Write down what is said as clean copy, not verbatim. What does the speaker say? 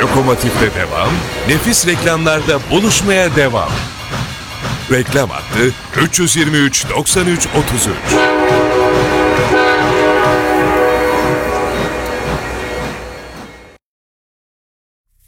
Lokomotif'te devam, nefis reklamlarda buluşmaya devam. Reklam hattı 323 93 33.